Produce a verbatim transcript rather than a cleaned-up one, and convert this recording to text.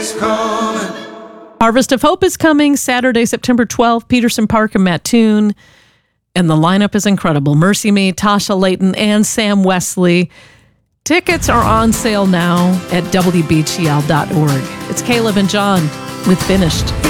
is coming. Harvest of Hope is coming Saturday, September twelfth, Peterson Park in Mattoon. And the lineup is incredible. Mercy Me, Tasha Layton, and Sam Wesley. Tickets are on sale now at W B G L dot org. It's Caleb and John with Finished.